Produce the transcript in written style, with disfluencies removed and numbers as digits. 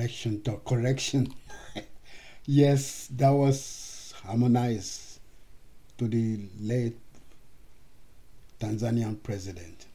correction. Yes, that was harmonized to the late Tanzanian president.